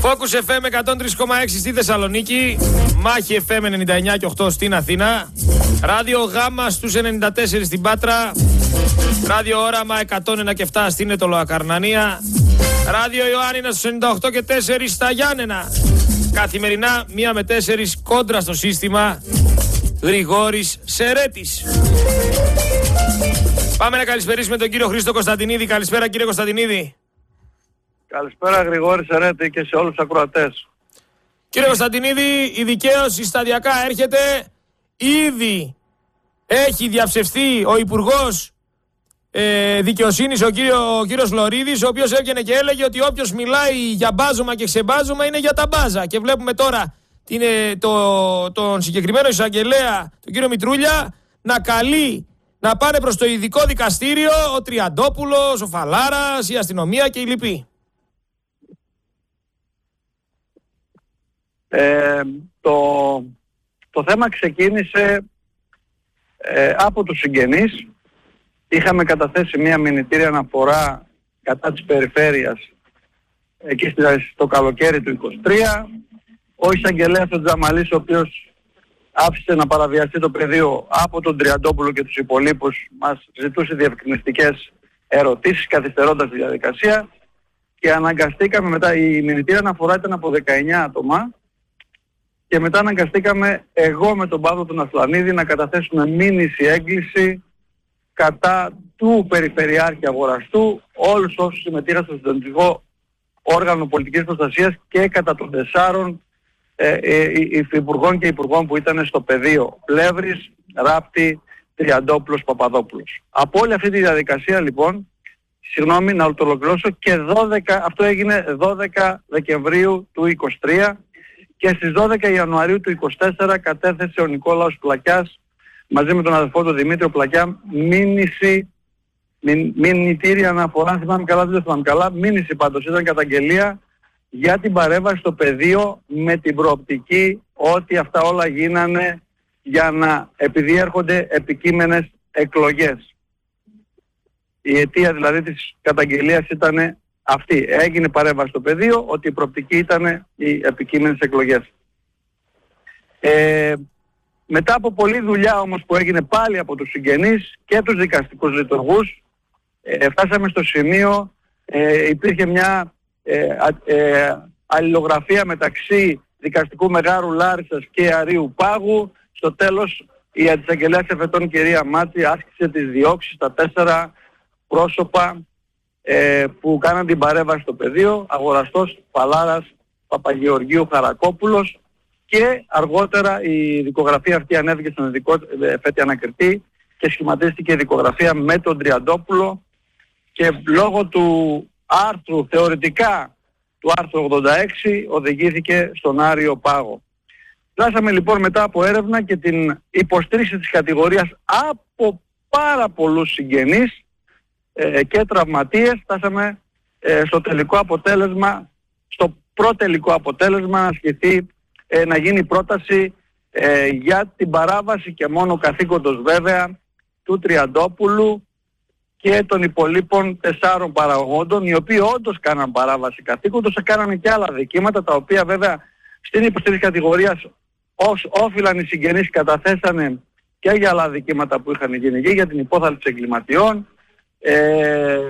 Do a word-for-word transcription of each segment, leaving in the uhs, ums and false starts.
Focus εφ εμ εκατόν τρία κόμμα έξι στη Θεσσαλονίκη, Μάχη εφ εμ ενενήντα εννιά και οκτώ στην Αθήνα, Ράδιο Γάμα στους ενενήντα τέσσερα στην Πάτρα, Ράδιο Όραμα εκατόν ένα και επτά στην Ετωλοακαρνανία, Ράδιο Ιωάννινα στους ενενήντα οκτώ και τέσσερα στα Γιάννενα. Καθημερινά μία με τέσσερα κόντρα στο σύστημα. Γρηγόρης Σερέτης. Πάμε να καλησπερίσουμε τον κύριο Χρήστο Κωνσταντινίδη. Καλησπέρα κύριε Κωνσταντινίδη. Καλησπέρα Γρηγόρη Σερέτη και σε όλους τους ακροατές. Κύριε Κωνσταντινίδη, η δικαίωση σταδιακά έρχεται. Ήδη έχει διαψευθεί ο Υπουργός ε, Δικαιοσύνης, ο, κύριο, ο κύριος Λωρίδης, ο οποίος έβγαινε και έλεγε ότι όποιος μιλάει για μπάζωμα και ξεμπάζωμα είναι για τα μπάζα. Και βλέπουμε τώρα την, το, τον συγκεκριμένο εισαγγελέα, τον κύριο Μητρούλια, να καλεί να πάνε προς το ειδικό δικαστήριο ο Τριαντόπουλος, ο Φαλάρας, η αστυνομία και οι λοιποί. Ε, το, το θέμα ξεκίνησε ε, από τους συγγενείς. Είχαμε καταθέσει μια μηνυτήρια αναφορά κατά της περιφέρειας εκεί στο καλοκαίρι του είκοσι τρία. Ο εισαγγελέας ο Τζαμαλής, ο οποίος άφησε να παραβιαστεί το πεδίο από τον Τριαντόπουλο και τους υπολείπους, μας ζητούσε διευκρινιστικές ερωτήσεις καθυστερώντας τη διαδικασία και αναγκαστήκαμε μετά, η μηνυτήρια αναφορά ήταν από δεκαεννιά άτομα και μετά αναγκαστήκαμε εγώ με τον Παύλο τον Ασλανίδη να καταθέσουμε μήνυση έγκληση κατά του Περιφερειάρχη Αγοραστού, όλους όσους συμμετείχαν στο συντονιστικό όργανο πολιτικής προστασίας και κατά των τεσσάρων ε, ε, υφυπουργών και υπουργών που ήταν στο πεδίο, Πλεύρης, Ράπτη, Τριαντόπουλος, Παπαδόπουλος. Από όλη αυτή τη διαδικασία λοιπόν, συγγνώμη να το ολοκληρώσω, και δώδεκα, αυτό έγινε δώδεκα Δεκεμβρίου του είκοσι τρία και στις δώδεκα Ιανουαρίου του είκοσι τέσσερα κατέθεσε ο Νικόλαος Πλακιάς μαζί με τον αδελφό του Δημήτριο Πλακιά μήνυση, μην, μηνυτήρια αναφορά, αν θυμάμαι καλά, δεν θυμάμαι καλά, μήνυση πάντως, ήταν καταγγελία για την παρέμβαση στο πεδίο με την προοπτική ότι αυτά όλα γίνανε για να, επειδή έρχονται επικείμενες εκλογές. Η αιτία δηλαδή της καταγγελίας ήταν αυτή. Έγινε παρέμβαση στο πεδίο, ότι η προοπτική ήταν οι επικείμενες εκλογές. Ε, μετά από πολλή δουλειά όμως που έγινε πάλι από τους συγγενείς και τους δικαστικούς λειτουργούς, ε, φτάσαμε στο σημείο, ε, υπήρχε μια ε, ε, αλληλογραφία μεταξύ δικαστικού Μεγάρου Λάρισσας και Αρείου Πάγου. Στο τέλος η αντισαγγελέας εφετών κυρία Μάτση άσκησε τις διώξεις στα τέσσερα πρόσωπα ε, που κάναν την παρέμβαση στο πεδίο, Αγοραστός, Φαλάρας, Παπαγεωργίου, Χαρακόπουλος, και αργότερα η δικογραφία αυτή ανέβηκε στον ειδικό εφέτη ανακριτή και σχηματίστηκε η δικογραφία με τον Τριαντόπουλο και λόγω του άρθρου, θεωρητικά του άρθρου ογδόντα έξι, οδηγήθηκε στον Άριο Πάγο. Φτάσαμε λοιπόν μετά από έρευνα και την υποστήριξη της κατηγορίας από πάρα πολλούς συγγενείς ε, και τραυματίες, φτάσαμε ε, στο τελικό αποτέλεσμα, στο προτελικό αποτέλεσμα να ασκηθεί, ε, να γίνει πρόταση ε, για την παράβαση και μόνο καθήκοντος βέβαια του Τριαντόπουλου και των υπολείπων τεσσάρων παραγόντων, οι οποίοι όντως κάναν παράβαση καθήκοντος, έκαναν και άλλα δικήματα, τα οποία βέβαια στην υποστήριξη κατηγορίας ως όφυλαν οι συγγενείς καταθέσανε και για άλλα δικήματα που είχαν γίνει και για την υπόθαλψη εγκληματιών. Ε, ε,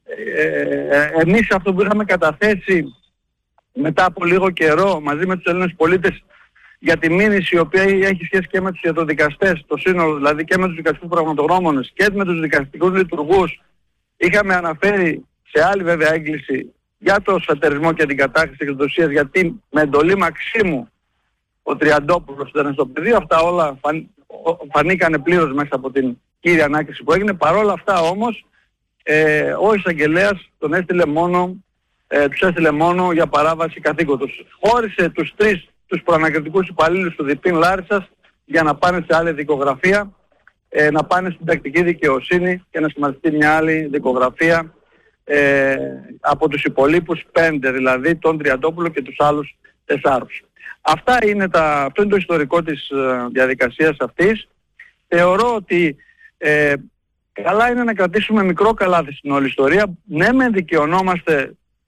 ε, εμείς αυτό που είχαμε καταθέσει μετά από λίγο καιρό μαζί με τους Έλληνες πολίτες για τη μήνυση η οποία έχει σχέση και με τους ιατροδικαστές, το σύνολο δηλαδή, και με τους δικαστικούς πραγματογνώμονες και με τους δικαστικούς λειτουργούς, είχαμε αναφέρει σε άλλη βέβαια έγκληση για το σφετερισμό και την κατάχρηση εκδοσίας, γιατί με εντολή Μαξίμου ο Τριαντόπουλος ήταν στο πεδίο. Αυτά όλα φαν, φανήκανε πλήρως μέσα από την κύρια ανάκριση που έγινε. Παρόλα αυτά όμως ε, ο εισαγγελέας τον έστειλε μόνο, ε, τους έστειλε μόνο για παράβαση καθήκοντος. Χώρισε τους τρεις τους προανακριτικούς υπαλλήλους του ΔΠ Λάρισσας για να πάνε σε άλλη δικογραφία, ε, να πάνε στην τακτική δικαιοσύνη και να σχηματιστεί μια άλλη δικογραφία ε, από τους υπολείπους πέντε, δηλαδή τον Τριαντόπουλο και τους άλλους τεσσάρους. Αυτά είναι τα, αυτό είναι το ιστορικό της ε, διαδικασίας αυτής. Θεωρώ ότι ε, καλά είναι να κρατήσουμε μικρό καλάθι στην όλη ιστορία. Ναι, μεν δικαιωνόμαστε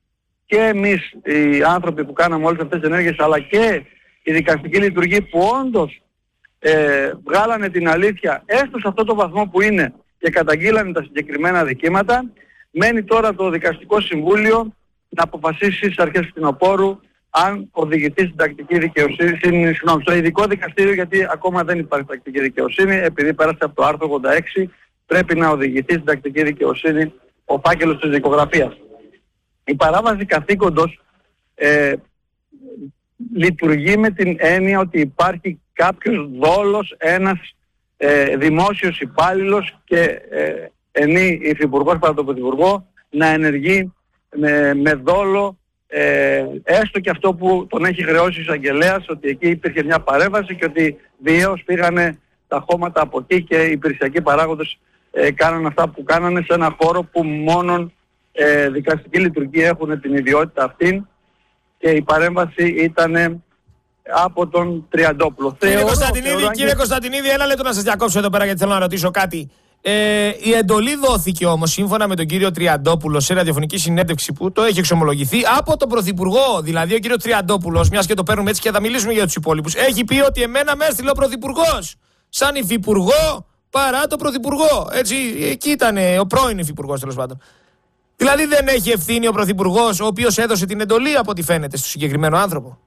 και εμείς οι άνθρωποι που κάναμε όλες αυτές τις ενέργειες, αλλά και η δικαστική λειτουργία που όντως ε, βγάλανε την αλήθεια έστω σε αυτό το βαθμό που είναι και καταγγείλανε τα συγκεκριμένα δικήματα, μένει τώρα το Δικαστικό Συμβούλιο να αποφασίσει στις αρχές φθινοπόρου αν οδηγηθεί στην τακτική δικαιοσύνη, συγγνώμη, στο ειδικό δικαστήριο, γιατί ακόμα δεν υπάρχει τακτική δικαιοσύνη, επειδή πέρασε από το άρθρο ογδόντα έξι, πρέπει να οδηγηθεί στην τακτική δικαιοσύνη ο φάκελος της δικογραφίας. Η παράβαση καθήκοντος ε, λειτουργεί με την έννοια ότι υπάρχει κάποιος δόλος, ένας ε, δημόσιος υπάλληλος και ε, ενή υφυπουργός παρά τον πρωθυπουργό να ενεργεί με, με δόλο, ε, έστω και αυτό που τον έχει χρεώσει ο εισαγγελέας, ότι εκεί υπήρχε μια παρέμβαση και ότι βιαίως πήγανε τα χώματα από εκεί και οι υπηρεσιακοί παράγοντες ε, κάνανε αυτά που κάνανε σε ένα χώρο που μόνον ε, δικαστική λειτουργία έχουν την ιδιότητα αυτή, και η παρέμβαση ήταν από τον Τριαντόπουλο. Κύριε Θεωρώ, Κωνσταντινίδη, θεωρώ, κύριε Κωνσταντινίδη, ένα λεπτό να σας διακόψω εδώ πέρα γιατί θέλω να ρωτήσω κάτι. Ε, η εντολή δόθηκε όμως σύμφωνα με τον κύριο Τριαντόπουλο σε ραδιοφωνική συνέντευξη που το έχει εξομολογηθεί από τον Πρωθυπουργό. Δηλαδή ο κύριος Τριαντόπουλος, μιας και το παίρνουμε έτσι και θα μιλήσουμε για τους υπόλοιπους, έχει πει ότι εμένα με έστειλε ο Πρωθυπουργός σαν υφυπουργό παρά τον Πρωθυπουργό. Έτσι, εκεί ήταν ο πρώην υφυπουργός τέλος πάντων. Δηλαδή δεν έχει ευθύνη ο Πρωθυπουργός, ο οποίος έδωσε την εντολή από ό,τι φαίνεται στο συγκεκριμένο άνθρωπο.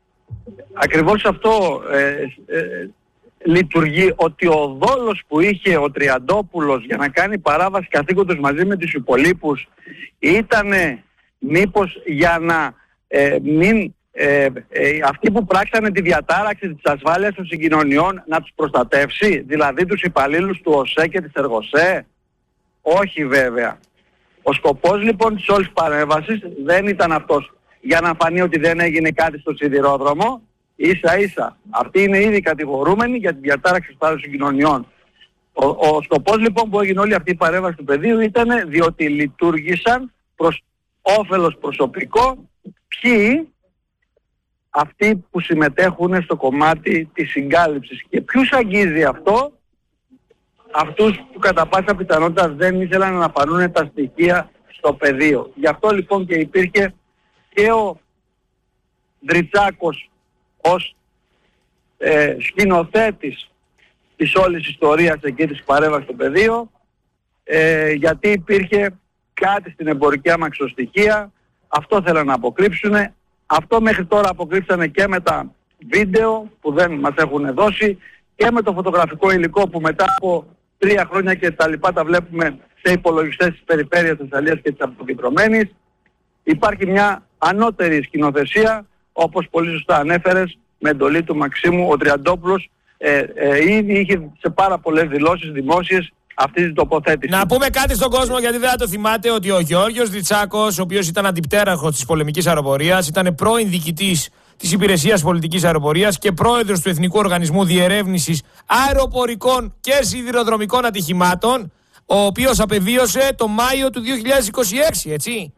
Ακριβώς αυτό ε, ε, λειτουργεί, ότι ο δόλος που είχε ο Τριαντόπουλος για να κάνει παράβαση καθήκοντος μαζί με τους υπολείπους ήτανε μήπως για να ε, μην ε, ε, αυτοί που πράξανε τη διατάραξη της ασφάλειας των συγκοινωνιών να τους προστατεύσει, δηλαδή τους υπαλλήλους του ΟΣΕ και της Εργοσέ? Όχι βέβαια. Ο σκοπός λοιπόν της όλης παρέμβασης δεν ήταν αυτός, για να φανεί ότι δεν έγινε κάτι στο σιδηρόδρομο. Ίσα ίσα αυτοί είναι ήδη κατηγορούμενοι για τη διατάραξη της ασφάλειας των συγκοινωνιών. Ο, ο σκοπός λοιπόν που έγινε όλη αυτή η παρέμβαση του πεδίου ήταν διότι λειτουργήσαν προς όφελος προσωπικό ποιοι? Αυτοί που συμμετέχουν στο κομμάτι της συγκάλυψης. Και ποιους αγγίζει αυτό? Αυτούς που κατά πάσα πιθανότητα δεν ήθελαν να φανούν τα στοιχεία στο πεδίο. Γι' αυτό λοιπόν και υπήρχε και ο Δριτσάκος ως ε, σκηνοθέτης της όλης ιστορίας εκεί της παρέμβασης στο πεδίο, ε, γιατί υπήρχε κάτι στην εμπορική αμαξοστοιχεία, αυτό θέλαν να αποκρύψουν. Αυτό μέχρι τώρα αποκρύψανε και με τα βίντεο που δεν μας έχουν δώσει και με το φωτογραφικό υλικό που μετά από τρία χρόνια και τα λοιπά τα βλέπουμε σε υπολογιστές της περιφέρειας της Θεσσαλίας και της αποκεντρωμένης. Υπάρχει μια ανώτερη σκηνοθεσία, όπως πολύ σωστά ανέφερες, με εντολή του Μαξίμου. Ο Τριαντόπουλος ε, ε, ήδη είχε σε πάρα πολλές δηλώσεις δημόσιες αυτή την τοποθέτηση. Να πούμε κάτι στον κόσμο, γιατί δεν θα το θυμάται, ότι ο Γεώργιος Δριτσάκος, ο οποίος ήταν αντιπτέραρχος της πολεμικής αεροπορίας, ήταν πρώην διοικητής της Υπηρεσίας Πολιτικής Αεροπορίας και πρόεδρος του Εθνικού Οργανισμού Διερεύνησης Αεροπορικών και Σιδηροδρομικών Ατυχημάτων, ο οποίος απεβίωσε το Μάιο του δύο χιλιάδες είκοσι έξι, έτσι.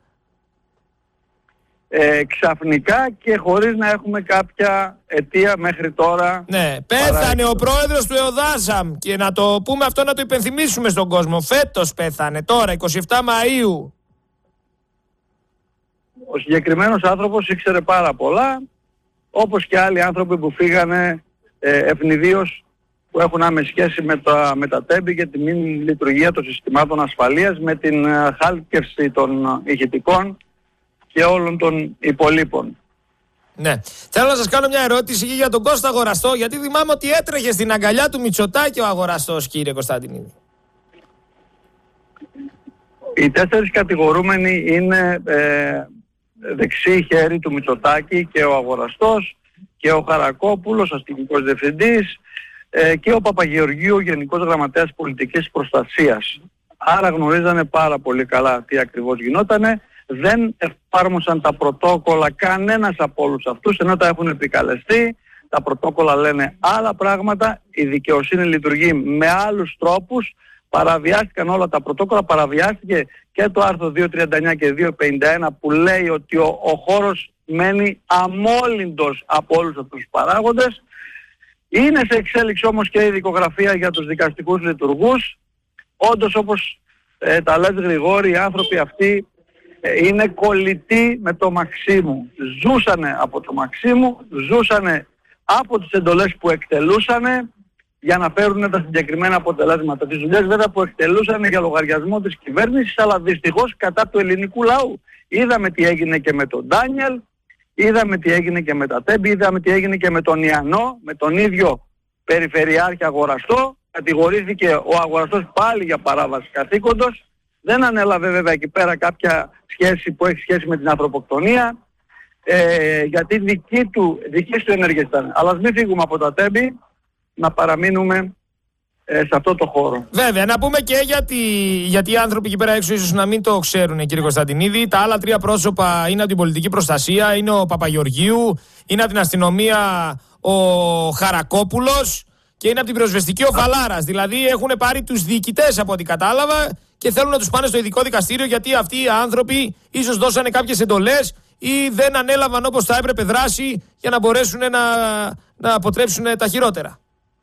Ε, ξαφνικά και χωρίς να έχουμε κάποια αιτία μέχρι τώρα. Ναι, πέθανε ο πρόεδρος του ΕΟΔΑΣΑΜ και να το πούμε αυτό, να το υπενθυμίσουμε στον κόσμο. Φέτος πέθανε, τώρα, εικοστή εβδόμη Μαΐου. Ο συγκεκριμένος άνθρωπος ήξερε πάρα πολλά, όπως και άλλοι άνθρωποι που φύγανε ε, ευνηδίως, που έχουν άμεση σχέση με τα, με τα τέμπη και τη μη λειτουργία των συστημάτων ασφαλείας, με την ε, χάλκευση των ηχητικών και όλων των υπολείπων. Ναι. Θέλω να σας κάνω μια ερώτηση και για τον Κώστα Αγοραστό, γιατί θυμάμαι ότι έτρεχε στην αγκαλιά του Μητσοτάκη ο Αγοραστός, κύριε Κωνσταντινίδη. Οι τέσσερις κατηγορούμενοι είναι ε, δεξί χέρι του Μητσοτάκη, και ο Αγοραστός και ο Χαρακόπουλος, αστυνομικός διευθυντής, ε, και ο Παπαγεωργίου, Γενικός Γραμματέας Πολιτικής Προστασίας. Άρα γνωρίζανε πάρα πολύ καλά τι ακριβώς γινότανε. Δεν εφάρμοσαν τα πρωτόκολλα κανένας από όλους αυτούς, ενώ τα έχουν επικαλεστεί. Τα πρωτόκολλα λένε άλλα πράγματα, η δικαιοσύνη λειτουργεί με άλλους τρόπους. Παραβιάστηκαν όλα τα πρωτόκολλα, παραβιάστηκε και το άρθρο διακόσια τριάντα εννιά και διακόσια πενήντα ένα που λέει ότι ο, ο χώρος μένει αμόλυντος από όλους αυτούς τους παράγοντες. Είναι σε εξέλιξη όμως και η δικογραφία για τους δικαστικούς λειτουργούς. Όντως, όπως ε, τα λες Γρηγόρη, οι άνθρωποι αυτοί είναι κολλητοί με το Μαξίμου. Ζούσανε από το Μαξίμου, ζούσανε από τις εντολές που εκτελούσανε για να φέρουν τα συγκεκριμένα αποτελέσματα. Τις δουλειές βέβαια που εκτελούσαν για λογαριασμό της κυβέρνησης, αλλά δυστυχώς κατά του ελληνικού λαού. Είδαμε τι έγινε και με τον Ντάνιελ, είδαμε τι έγινε και με τα Τέμπη, είδαμε τι έγινε και με τον Ιαννό, με τον ίδιο Περιφερειάρχη Αγοραστό. Κατηγορήθηκε ο Αγοραστός πάλι για παράβαση καθήκοντος. Δεν ανέλαβε βέβαια εκεί πέρα κάποια σχέση που έχει σχέση με την ανθρωποκτονία, ε, γιατί δική του, δική του ενέργεια ήταν. Αλλά ας μην φύγουμε από τα Τέμπη, να παραμείνουμε ε, σε αυτό το χώρο. Βέβαια, να πούμε και γιατί, γιατί οι άνθρωποι εκεί πέρα έξω ίσως να μην το ξέρουν, κύριε Κωνσταντινίδη. Τα άλλα τρία πρόσωπα είναι από την πολιτική προστασία, είναι ο Παπαγεωργίου, είναι από την αστυνομία ο Χαρακόπουλος και είναι από την πυροσβεστική ο Φαλάρας. Δηλαδή έχουν πάρει τους διοικητές από ό,τι κατάλαβα και θέλουν να τους πάνε στο ειδικό δικαστήριο, γιατί αυτοί οι άνθρωποι ίσως δώσανε κάποιες εντολές ή δεν ανέλαβαν όπως θα έπρεπε δράση για να μπορέσουν να, να αποτρέψουν τα χειρότερα.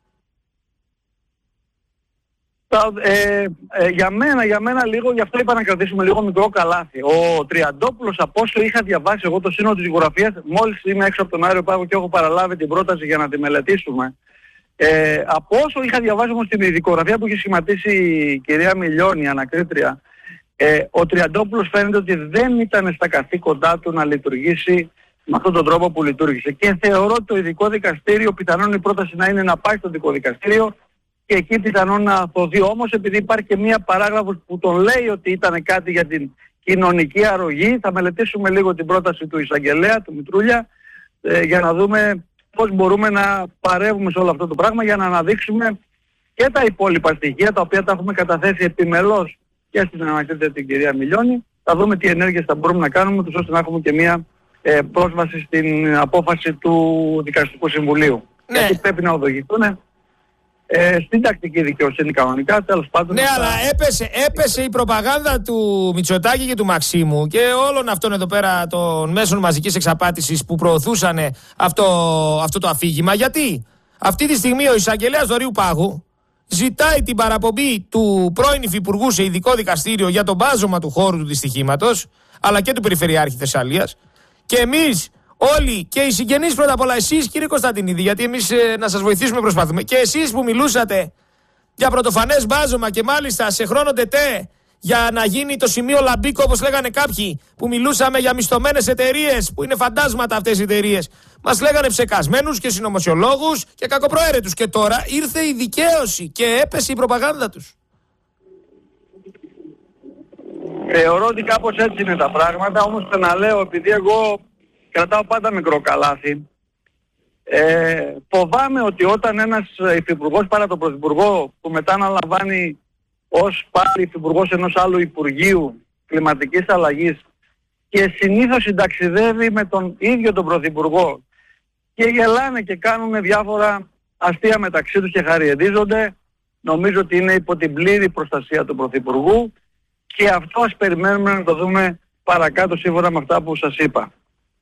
Ε, ε, για μένα, για μένα λίγο, γι' αυτό είπα να κρατήσουμε λίγο μικρό καλάθι. Ο Τριαντόπουλος, από όσο είχα διαβάσει εγώ το σύνολο της δικογραφίας, μόλις είμαι έξω από τον Άριο Πάγο και έχω παραλάβει την πρόταση για να τη μελετήσουμε, ε, από όσο είχα διαβάσει όμως την δικογραφία που έχει σχηματίσει η κυρία Μιλιώνη, η ανακρίτρια, ε, ο Τριαντόπουλος φαίνεται ότι δεν ήταν στα καθήκοντά του να λειτουργήσει με αυτόν τον τρόπο που λειτουργήσε. Και θεωρώ το ειδικό δικαστήριο, πιθανόν η πρόταση να είναι να πάει στο ειδικό δικαστήριο, και εκεί πιθανόν να αποδεί. Όμως επειδή υπάρχει και μία παράγραφος που τον λέει ότι ήταν κάτι για την κοινωνική αρρωγή, θα μελετήσουμε λίγο την πρόταση του εισαγγελέα, του Μητρούλια, ε, για να δούμε πώς μπορούμε να παρεύουμε σε όλο αυτό το πράγμα, για να αναδείξουμε και τα υπόλοιπα στοιχεία, τα οποία τα έχουμε καταθέσει επιμελώς και στην ανακρίτρια την κυρία Μιλιώνη. Θα δούμε τι ενέργειες θα μπορούμε να κάνουμε, τους ώστε να έχουμε και μία ε, πρόσβαση στην απόφαση του Δικαστικού Συμβουλίου. Ναι. Γιατί πρέπει να οδηγηθούν Ε, στην τακτική δικαιοσύνη κανονικά, τέλος πάντων. Ναι, αλλά έπεσε, έπεσε η προπαγάνδα του Μητσοτάκη και του Μαξίμου και όλων αυτών εδώ πέρα των μέσων μαζικής εξαπάτησης που προωθούσαν αυτό, αυτό το αφήγημα. Γιατί αυτή τη στιγμή ο εισαγγελέας του Αρείου Πάγου ζητάει την παραπομπή του πρώην υφυπουργού σε ειδικό δικαστήριο για το μπάζωμα του χώρου του δυστυχήματος, αλλά και του Περιφερειάρχη Θεσσαλίας. Και εμείς όλοι και οι συγγενείς, πρώτα απ' όλα εσείς, κύριε Κωνσταντινίδη, γιατί εμείς ε, να σας βοηθήσουμε προσπαθούμε, και εσείς που μιλούσατε για πρωτοφανές μπάζωμα και μάλιστα σε χρόνο τετέ για να γίνει το σημείο λαμπίκο, όπως λέγανε κάποιοι, που μιλούσαμε για μισθωμένες εταιρείες, που είναι φαντάσματα αυτές οι εταιρείες. Μας λέγανε ψεκασμένους και συνωμοσιολόγους και κακοπροαίρετους. Και τώρα ήρθε η δικαίωση και έπεσε η προπαγάνδα τους. Θεωρώ ότι κάπως έτσι είναι τα πράγματα, όμως ξαναλέω, επειδή εγώ κρατάω πάντα μικρό καλάθι, ε, φοβάμαι ότι όταν ένας υφυπουργός παρά τον πρωθυπουργό, που μετά αναλαμβάνει ως πάλι υφυπουργός ενός άλλου Υπουργείου Κλιματικής Αλλαγής και συνήθως συνταξιδεύει με τον ίδιο τον πρωθυπουργό και γελάνε και κάνουν διάφορα αστεία μεταξύ τους και χαριεντίζονται, νομίζω ότι είναι υπό την πλήρη προστασία του πρωθυπουργού, και αυτό ας περιμένουμε να το δούμε παρακάτω σύμφωνα με αυτά που σας είπα.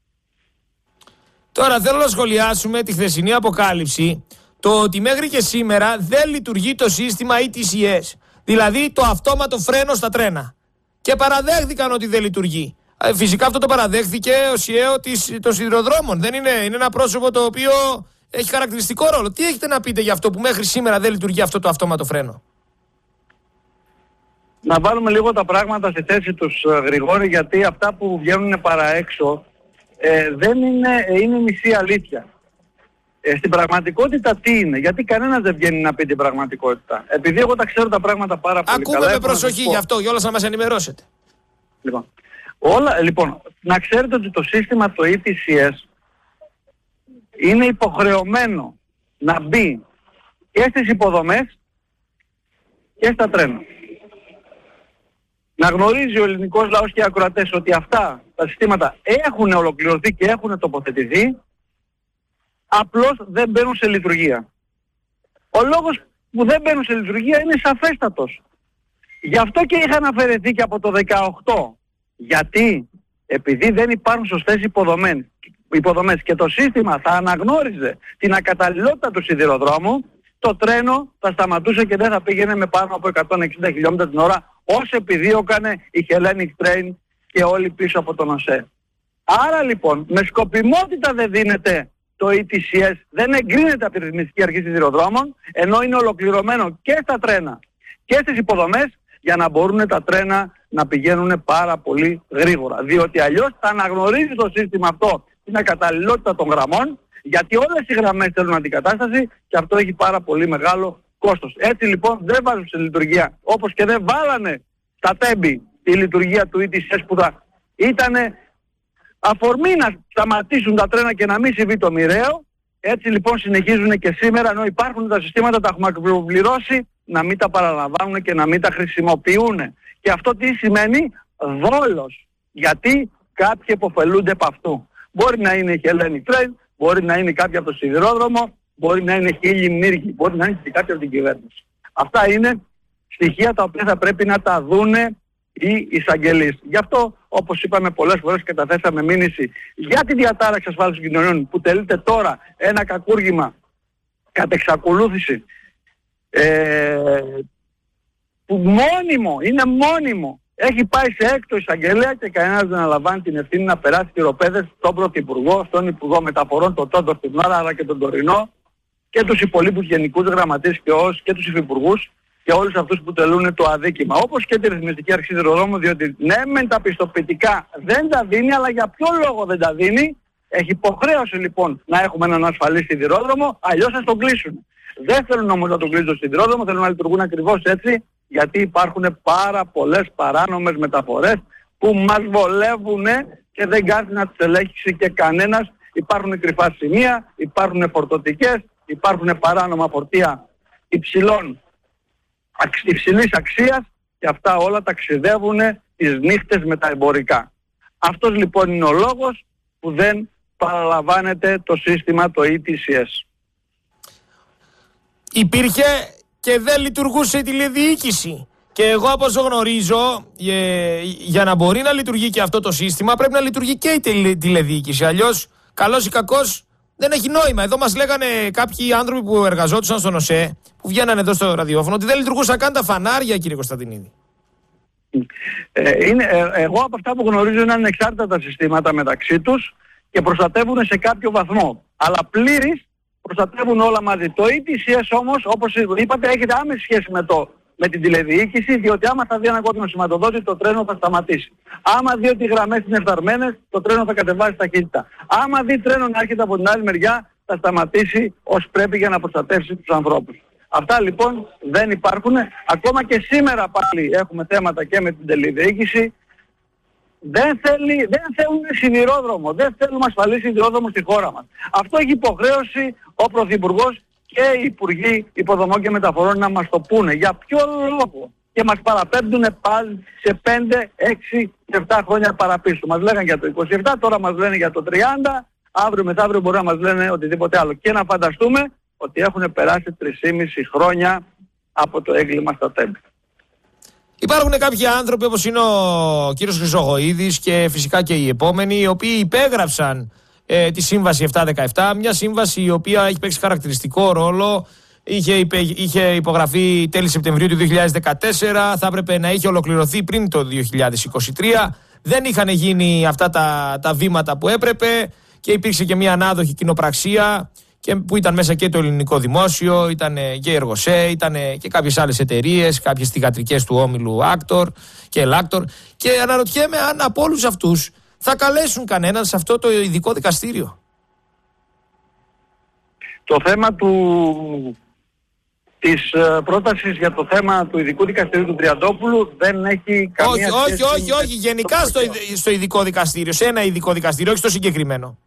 Τώρα θέλω να σχολιάσουμε τη χθεσινή αποκάλυψη, το ότι μέχρι και σήμερα δεν λειτουργεί το σύστημα ι τι σι ες, δηλαδή το αυτόματο φρένο στα τρένα. Και παραδέχθηκαν ότι δεν λειτουργεί. Φυσικά αυτό το παραδέχθηκε ο ΣΥΕΟ των σιδηροδρόμων. Δεν είναι, είναι ένα πρόσωπο το οποίο έχει χαρακτηριστικό ρόλο. Τι έχετε να πείτε για αυτό που μέχρι σήμερα δεν λειτουργεί αυτό το αυτόματο φρένο? Να βάλουμε λίγο τα πράγματα στη θέση τους, Γρηγόρη, γιατί αυτά που βγαίνουν παραέξω ε, δεν είναι, είναι μισή αλήθεια. Ε, στην πραγματικότητα τι είναι? Γιατί κανένας δεν βγαίνει να πει την πραγματικότητα. Επειδή εγώ τα ξέρω τα πράγματα πάρα πολύ Ακούμε καλά. Ακούμε με προσοχή γι' αυτό, για όλα να μας ενημερώσετε. Λοιπόν, όλα, λοιπόν, να ξέρετε ότι το σύστημα το ι τι σι ες είναι υποχρεωμένο να μπει και στις υποδομές και στα τρένα. Να γνωρίζει ο ελληνικός λαός και οι ακροατές ότι αυτά τα συστήματα έχουν ολοκληρωθεί και έχουν τοποθετηθεί, απλώς δεν μπαίνουν σε λειτουργία. Ο λόγος που δεν μπαίνουν σε λειτουργία είναι σαφέστατος. Γι' αυτό και είχαν αφαιρεθεί και από το δεκαοκτώ. Γιατί? Επειδή δεν υπάρχουν σωστές υποδομές, υποδομές και το σύστημα θα αναγνώριζε την ακαταλληλότητα του σιδηροδρόμου, το τρένο θα σταματούσε και δεν θα πήγαινε με πάνω από εκατόν εξήντα χιλιόμετρα την ώρα, όσο επιδίωκανε η Hellenic Train και όλοι πίσω από τον ΟΣΕ. Άρα λοιπόν με σκοπιμότητα δεν δίνεται το ι τι σι ες, δεν εγκρίνεται από τη Ρυθμιστική Αρχή Σιδηροδρόμων, ενώ είναι ολοκληρωμένο και στα τρένα και στις υποδομές, για να μπορούν τα τρένα να πηγαίνουν πάρα πολύ γρήγορα. Διότι αλλιώς θα αναγνωρίζει το σύστημα αυτό την ακαταλληλότητα των γραμμών, γιατί όλες οι γραμμές θέλουν αντικατάσταση και αυτό έχει πάρα πολύ μεγάλο κόστος. Έτσι λοιπόν δεν βάζουν σε λειτουργία, όπως και δεν βάλανε στα τέμπη τη λειτουργία του ι τι σι ες που θα ήταν αφορμή να σταματήσουν τα τρένα και να μην συμβεί το μοιραίο. Έτσι λοιπόν συνεχίζουν και σήμερα, ενώ υπάρχουν τα συστήματα, τα έχουμε ακροπληρώσει, να μην τα παραλαμβάνουν και να μην τα χρησιμοποιούν. Και αυτό τι σημαίνει? Δόλος. Γιατί κάποιοι υποφελούνται από αυτού. Μπορεί να είναι η Hellenic Train, μπορεί να είναι κάποιοι από το σιδηρόδρομο, μπορεί να είναι χίλιοι μύργοι, μπορεί να είναι και κάποιοι από την κυβέρνηση. Αυτά είναι στοιχεία τα οποία θα πρέπει να τα δούνε οι εισαγγελείς. Γι' αυτό, όπως είπαμε πολλές φορές, καταθέσαμε μήνυση για τη διατάραξη ασφάλισης των κοινωνιών που τελείται τώρα ένα κακούργημα κατ' εξακολούθηση, ε, που μόνιμο, είναι μόνιμο, έχει πάει σε έκτο εισαγγελέα και κανένας δεν αναλαμβάνει την ευθύνη να περάσει τυροπαίδες στον Πρωθυπουργό, στον Υπουργό Μεταφορών, τον Τόντο στην ώρα, αλλά και τον τωρινό, και τους υπολείπους γενικούς γραμματείς και ως και τους υφυπουργούς και όλους αυτούς που τελούν το αδίκημα. Όπως και τη Ρυθμιστική Αρχή Σιδηροδρόμου, διότι ναι μεν τα πιστοποιητικά δεν τα δίνει, αλλά για ποιο λόγο δεν τα δίνει? Έχει υποχρέωση λοιπόν να έχουμε έναν ασφαλή σιδηρόδρομο, αλλιώς θα τον κλείσουν. Δεν θέλουν όμως να τον κλείσουν το σιδηρόδρομο, θέλουν να λειτουργούν ακριβώς έτσι, γιατί υπάρχουν πάρα πολλές παράνομες μεταφορές που μας βολεύουν και δεν κάνει να τις ελέγξει και κανένας. Υπάρχουν κρυφά σημεία, υπάρχουν φορτωτικές, υπάρχουν παράνομα φορτία υψηλών, υψηλής αξίας και αυτά όλα ταξιδεύουν τις νύχτες με τα εμπορικά. Αυτός λοιπόν είναι ο λόγος που δεν παραλαμβάνεται το σύστημα το ι τι σι ες. Υπήρχε και δεν λειτουργούσε η τηλεδιοίκηση. Και εγώ όπως το γνωρίζω, ε, για να μπορεί να λειτουργεί και αυτό το σύστημα πρέπει να λειτουργεί και η τηλε, τηλεδιοίκηση. Αλλιώς, καλός ή κακός, δεν έχει νόημα. Εδώ μας λέγανε κάποιοι άνθρωποι που εργαζόντουσαν στον ΟΣΕ, που βγαίνανε εδώ στο ραδιόφωνο, ότι δεν λειτουργούσαν καν τα φανάρια, κύριε Κωνσταντινίδη. Ε, είναι, ε, εγώ από αυτά που γνωρίζω είναι ανεξάρτητα τα συστήματα μεταξύ τους και προστατεύουν σε κάποιο βαθμό. Αλλά πλήρης προστατεύουν όλα μαζί. Το ι τι σι ες όμως, όπως είπατε, έχετε άμεση σχέση με, το, με την τηλεδιοίκηση, διότι άμα θα δει ένα κόκκινο σηματοδότη, το τρένο θα σταματήσει. Άμα δει ότι οι γραμμές είναι φθαρμένες, το τρένο θα κατεβάσει ταχύτητα. Άμα δει τρένο να έρχεται από την άλλη μεριά, θα σταματήσει ως πρέπει για να προστατεύσει τους ανθρώπους. Αυτά λοιπόν δεν υπάρχουν. Ακόμα και σήμερα πάλι έχουμε θέματα και με την τηλεδιοίκηση. Δεν, θέλει, δεν θέλουν σιδηρόδρομο, δεν θέλουμε ασφαλή σιδηρόδρομο στη χώρα μας. Αυτό έχει υποχρέωση ο Πρωθυπουργός και οι Υπουργοί Υποδομών και Μεταφορών να μας το πούνε. Για ποιο λόγο? Και μας παραπέμπτουν πάλι σε πέντε, έξι και επτά χρόνια παραπίσω. Μας λέγανε για το είκοσι επτά, τώρα μας λένε για το τριάντα, αύριο μεθαύριο μπορεί να μας λένε οτιδήποτε άλλο. Και να φανταστούμε ότι έχουν περάσει τρεισήμισι χρόνια από το έγκλημα στα τέμπη. Υπάρχουν κάποιοι άνθρωποι όπως είναι ο κύριος Χρυσοχοΐδης και φυσικά και οι επόμενοι, οι οποίοι υπέγραψαν ε, τη σύμβαση επτακόσια δεκαεπτά, μια σύμβαση η οποία έχει παίξει χαρακτηριστικό ρόλο, είχε, υπε, είχε υπογραφεί τέλη Σεπτεμβρίου του δύο χιλιάδες δεκατέσσερα, θα έπρεπε να είχε ολοκληρωθεί πριν το δύο χιλιάδες είκοσι τρία, δεν είχαν γίνει αυτά τα, τα βήματα που έπρεπε και υπήρξε και μια ανάδοχη κοινοπραξία, και που ήταν μέσα και το ελληνικό δημόσιο, ήταν και η Εργοσέ, ήταν και κάποιες άλλες εταιρείες, κάποιες θυγατρικές του όμιλου Άκτορ και Ελάκτορ. Και αναρωτιέμαι αν από όλους αυτούς θα καλέσουν κανέναν σε αυτό το ειδικό δικαστήριο. Το θέμα του, της uh, πρότασης για το θέμα του ειδικού δικαστηρίου του Τριαντόπουλου δεν έχει καμία όχι, σχέση. Όχι, όχι, όχι, γενικά στο, στο ειδικό δικαστήριο, σε ένα ειδικό δικαστήριο, όχι στο συγκεκριμένο.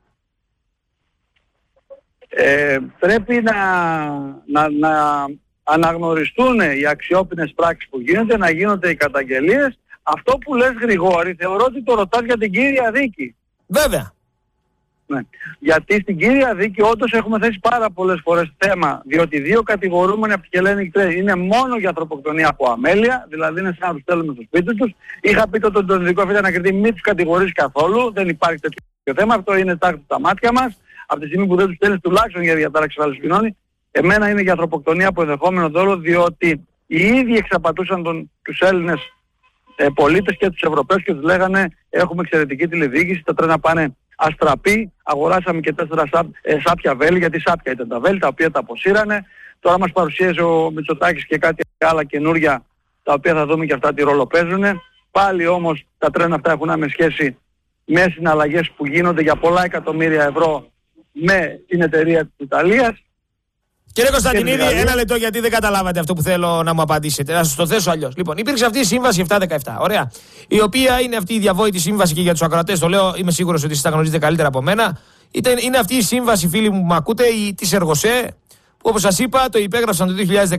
Ε, πρέπει να, να, να αναγνωριστούν οι αξιόπινες πράξεις που γίνονται, να γίνονται οι καταγγελίες. Αυτό που λες Γρηγόρη, θεωρώ ότι το ρωτάς για την κύρια δίκη. Βέβαια. Ναι. Γιατί στην κύρια δίκη όντως έχουμε θέσει πάρα πολλές φορές θέμα, διότι δύο κατηγορούμενοι από τη Hellenic Train είναι μόνο για ανθρωποκτονία από αμέλεια, δηλαδή είναι σαν να τους στέλνουμε στο σπίτι τους. Είχα πει το τον ειδικό αφήτα να κριτή, μην τους κατηγορείς καθόλου, δεν υπάρχει τέτοιο θέμα, αυτό είναι τάξη στα μάτια μας. Από τη στιγμή που δεν τους στέλνεις τουλάχιστον για διατάραξη ασφάλισης των κοινωνιών, εμένα είναι για ανθρωποκτονία από ενδεχόμενο δόλο, διότι οι ίδιοι εξαπατούσαν τον, τους Έλληνες ε, πολίτες και τους Ευρωπαίους και τους λέγανε έχουμε εξαιρετική τηλεδιοίκηση, τα τρένα πάνε αστραπή, αγοράσαμε και τέσσερα σάπ, ε, σάπια βέλη, γιατί σάπια ήταν τα βέλη τα οποία τα αποσύρανε. Τώρα μας παρουσίασε ο Μητσοτάκης και κάτι άλλα καινούρια τα οποία θα δούμε και αυτά τι ρόλο παίζουν. Πάλι όμως τα τρένα αυτά έχουν άμεση σχέση με συναλλαγές που γίνονται για πολλά εκατομμύρια ευρώ με την εταιρεία της Ιταλίας. Κύριε Κωνσταντινίδη, ένα λεπτό γιατί δεν καταλάβατε αυτό που θέλω να μου απαντήσετε. Να σας το θέσω αλλιώς. Λοιπόν, υπήρξε αυτή η σύμβαση επτακόσια δεκαεπτά. Ωραία. Η οποία είναι αυτή η διαβόητη σύμβαση και για τους ακροατές το λέω, είμαι σίγουρος ότι εσείς τα γνωρίζετε καλύτερα από μένα. Είναι αυτή η σύμβαση, φίλοι μου που με ακούτε, η της Εργοσέ, που όπως σας είπα το υπέγραψαν το δύο χιλιάδες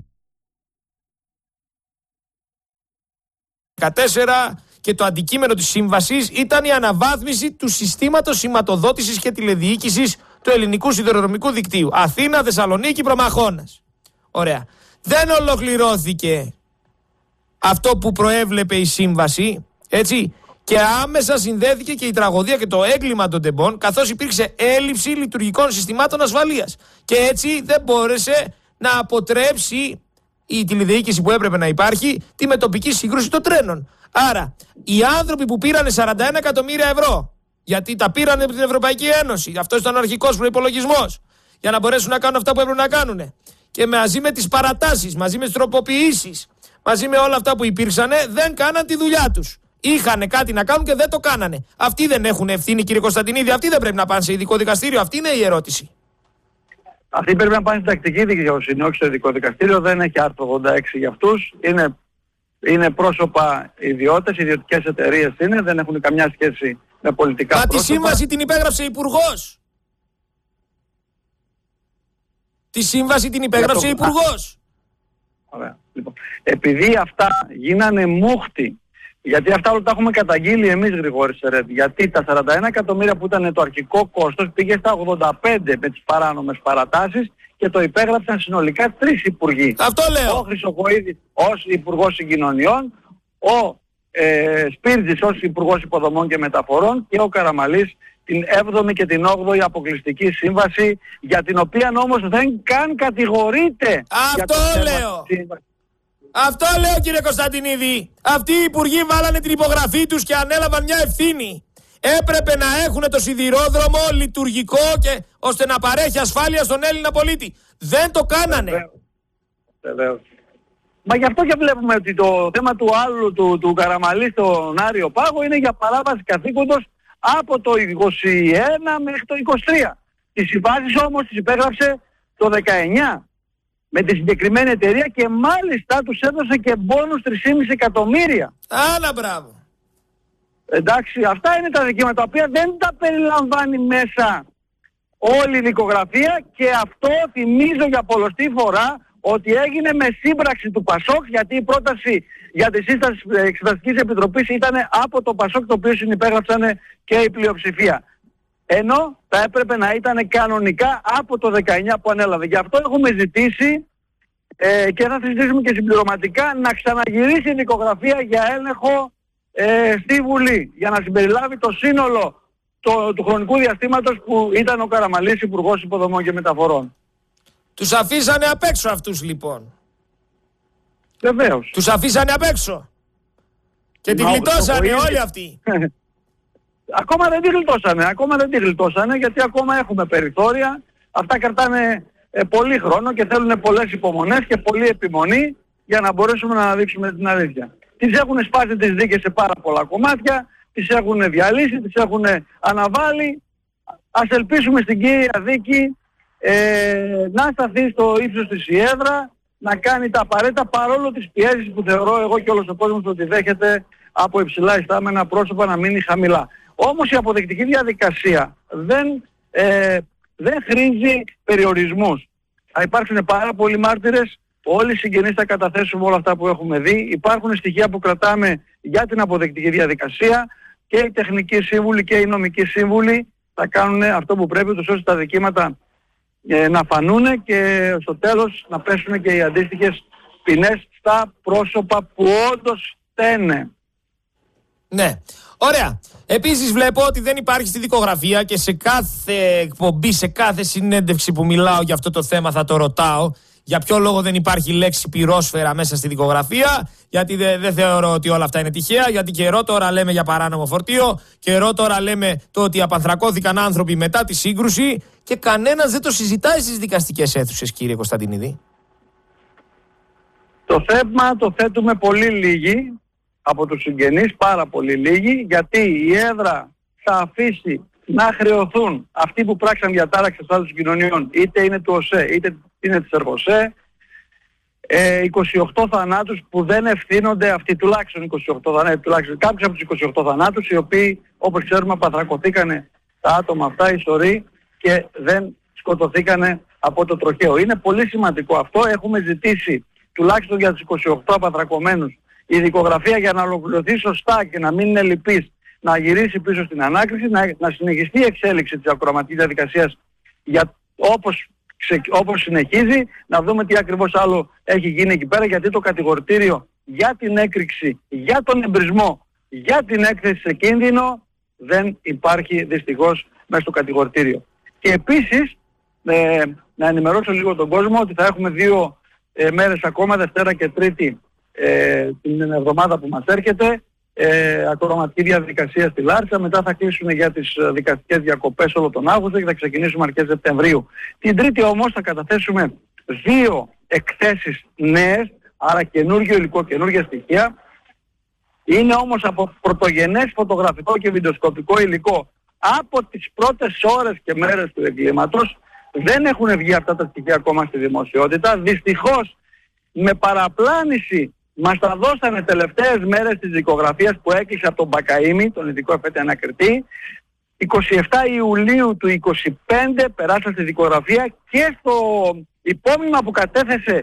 δεκατέσσερα και το αντικείμενο της σύμβασης ήταν η αναβάθμιση του συστήματος σηματοδότησης και τηλεδιοίκησης του ελληνικού σιδηροδρομικού δικτύου. Αθήνα, Θεσσαλονίκη, Προμαχώνας. Ωραία. Δεν ολοκληρώθηκε αυτό που προέβλεπε η σύμβαση, έτσι, και άμεσα συνδέθηκε και η τραγωδία και το έγκλημα των τεμπών, καθώς υπήρξε έλλειψη λειτουργικών συστημάτων ασφαλείας. Και έτσι δεν μπόρεσε να αποτρέψει η τηλεδιοίκηση που έπρεπε να υπάρχει τη μετοπική σύγκρουση των τρένων. Άρα, οι άνθρωποι που πήρανε σαράντα ένα εκατομμύρια ευρώ, γιατί τα πήρανε από την Ευρωπαϊκή Ένωση, αυτό ήταν ο αρχικός προϋπολογισμός, για να μπορέσουν να κάνουν αυτά που έπρεπε να κάνουν. Και μαζί με τις παρατάσεις, μαζί με τις τροποποιήσεις, μαζί με όλα αυτά που υπήρξανε, δεν κάναν τη δουλειά τους. Είχανε κάτι να κάνουν και δεν το κάνανε. Αυτοί δεν έχουν ευθύνη, κύριε Κωνσταντινίδη, αυτοί δεν πρέπει να πάνε σε ειδικό δικαστήριο. Αυτή είναι η ερώτηση. Αυτοί πρέπει να πάνε στην τακτική δικαιοσύνη, όχι στο ειδικό δικαστήριο. Δεν έχει άρθρο ογδόντα έξι για αυτούς. Είναι, είναι πρόσωπα ιδιώτες, ιδιωτικές εταιρείες είναι, δεν έχουν καμιά σχέση με πολιτικά Μα πρόσωπα. τη σύμβαση την υπέγραψε υπουργός. Τη σύμβαση την υπέγραψε υπουργός. Ωραία. Λοιπόν, επειδή αυτά γίνανε μούχτη, γιατί αυτά όλα τα έχουμε καταγγείλει εμείς, Γρηγόρη Σερέτη, γιατί τα σαράντα ένα εκατομμύρια που ήταν το αρχικό κόστος πήγε στα ογδόντα πέντε με τις παράνομες παρατάσεις και το υπέγραψαν συνολικά τρεις υπουργοί. Αυτό λέω. Ο Χρυσοχοΐδης ως Υπουργός Συγκοινωνιών, ο ε, Σπίρτζης ως Υπουργός Υποδομών και Μεταφορών και ο Καραμαλής την έβδομη και την όγδοη αποκλειστική σύμβαση, για την οποία όμως δεν καν κατηγορείται. Αυτό λέω. Αυτό λέω, κύριε Κωνσταντινίδη. Αυτοί οι υπουργοί βάλανε την υπογραφή τους και ανέλαβαν μια ευθύνη. Έπρεπε να έχουν το σιδηρόδρομο λειτουργικό και ώστε να παρέχει ασφάλεια στον Έλληνα πολίτη. Δεν το κάνανε. Βεβαίως. Μα γι' αυτό και βλέπουμε ότι το θέμα του άλλου του, του Καραμαλή στον Άριο Πάγο είναι για παράβαση καθήκοντος από το είκοσι ένα μέχρι το είκοσι τρία. Τις συμβάσεις όμως τις υπέγραψε το δεκαεννιά με τη συγκεκριμένη εταιρεία και μάλιστα τους έδωσε και μπόνους τρία κόμμα πέντε εκατομμύρια. Άλλα μπράβο. Εντάξει, αυτά είναι τα δικαιώματα τα οποία δεν τα περιλαμβάνει μέσα όλη η δικογραφία, και αυτό θυμίζω για πολλοστή φορά ότι έγινε με σύμπραξη του Πασόκ, γιατί η πρόταση για τη σύσταση της Εξεταστικής Επιτροπής ήταν από το Πασόκ, το οποίο συνυπέγραψαν και η πλειοψηφία. Ενώ θα έπρεπε να ήταν κανονικά από το δεκαεννιά που ανέλαβε. Γι' αυτό έχουμε ζητήσει ε, και θα συζητήσουμε και συμπληρωματικά να ξαναγυρίσει η δικογραφία για έλεγχο ε, στη Βουλή, για να συμπεριλάβει το σύνολο το, του χρονικού διαστήματος που ήταν ο Καραμαλής Υπουργός Υποδομών και Μεταφορών. Τους αφήσανε απ' έξω αυτούς λοιπόν. Βεβαίως. Τους αφήσανε απ' έξω. Και τη γλιτώσανε όλοι αυτοί. Ακόμα δεν τη γλιτώσανε, ακόμα δεν τη γλιτώσανε, γιατί ακόμα έχουμε περιθώρια. Αυτά κρατάνε ε, πολύ χρόνο και θέλουν πολλές υπομονές και πολλή επιμονή για να μπορέσουμε να αναδείξουμε την αλήθεια. Τις έχουν σπάσει τις δίκες σε πάρα πολλά κομμάτια, τις έχουν διαλύσει, τις έχουν αναβάλει. Ας ελπίσουμε στην κύρια δίκη ε, να σταθεί στο ύψος της η έδρα, να κάνει τα απαραίτητα παρόλο τις πιέσεις που θεωρώ εγώ και όλος ο κόσμος ότι δέχεται από υψηλά ιστάμενα πρόσωπα να μείνει χαμηλά. Όμως η αποδεικτική διαδικασία δεν, ε, δεν χρήζει περιορισμούς. Θα υπάρξουν πάρα πολλοί μάρτυρες, όλοι οι συγγενείς θα καταθέσουμε όλα αυτά που έχουμε δει. Υπάρχουν στοιχεία που κρατάμε για την αποδεικτική διαδικασία και οι τεχνικοί σύμβουλοι και οι νομικοί σύμβουλοι θα κάνουν αυτό που πρέπει, τους ώστε τα δικήματα ε, να φανούν και στο τέλος να πέσουν και οι αντίστοιχες ποινές στα πρόσωπα που όντως φταίνε. Ναι. Ωραία. Επίσης βλέπω ότι δεν υπάρχει στη δικογραφία και σε κάθε εκπομπή, σε κάθε συνέντευξη που μιλάω για αυτό το θέμα θα το ρωτάω, για ποιο λόγο δεν υπάρχει λέξη πυρόσφαιρα μέσα στη δικογραφία, γιατί δεν δε θεωρώ ότι όλα αυτά είναι τυχαία, γιατί καιρό τώρα λέμε για παράνομο φορτίο, καιρό τώρα λέμε το ότι απανθρακώθηκαν άνθρωποι μετά τη σύγκρουση και κανένας δεν το συζητάει στις δικαστικές αίθουσες, κύριε Κωνσταντινίδη. Το θέμα το θέτουμε πολύ λίγοι από τους συγγενείς, πάρα πολύ λίγοι, γιατί η έδρα θα αφήσει να χρεωθούν αυτοί που πράξαν διατάραξη ασφάλισης των κοινωνιών, είτε είναι του ΟΣΕ είτε είναι της ΕΡΓΟΣΕ, ε, είκοσι οκτώ θανάτους που δεν ευθύνονται αυτοί, τουλάχιστον είκοσι οκτώ θανάτους, τουλάχιστον κάποιους από τους είκοσι οκτώ θανάτους, οι οποίοι όπως ξέρουμε απανθρακωθήκανε τα άτομα αυτά, οι σωροί, και δεν σκοτωθήκανε από το τροχαίο. Είναι πολύ σημαντικό αυτό. Έχουμε ζητήσει τουλάχιστον για τους είκοσι οκτώ απανθρακωμένους η δικογραφία για να ολοκληρωθεί σωστά και να μην είναι λυπής, να γυρίσει πίσω στην ανάκριση, να, να συνεχιστεί η εξέλιξη της ακροαματικής διαδικασίας για, όπως, ξε, όπως συνεχίζει, να δούμε τι ακριβώς άλλο έχει γίνει εκεί πέρα, γιατί το κατηγορητήριο για την έκρηξη, για τον εμπρισμό, για την έκθεση σε κίνδυνο δεν υπάρχει δυστυχώς μέσα στο κατηγορητήριο. Και επίσης ε, να ενημερώσω λίγο τον κόσμο ότι θα έχουμε δύο ε, μέρες ακόμα, Δευτέρα και Τρίτη, ε, την εβδομάδα που μας έρχεται, ε, ακροαματική διαδικασία στη Λάρισα. Μετά θα κλείσουν για τις δικαστικές διακοπές όλο τον Αύγουστο και θα ξεκινήσουμε αρχές Σεπτεμβρίου. Την Τρίτη όμως θα καταθέσουμε δύο εκθέσεις νέες, άρα καινούργιο υλικό, καινούργια στοιχεία. Είναι όμως από πρωτογενές φωτογραφικό και βιντεοσκοπικό υλικό από τις πρώτες ώρες και μέρες του εγκλήματος. Δεν έχουν βγει αυτά τα στοιχεία ακόμα στη δημοσιότητα. Δυστυχώς με παραπλάνηση μας τα δώσανε τελευταίες μέρες της δικογραφίας που έκλεισε από τον Μπακαΐμη, τον ειδικό εφέτη ανακριτή. εικοστή εβδόμη Ιουλίου του είκοσι πέντε περάσαν στη δικογραφία και στο υπόμνημα που κατέθεσε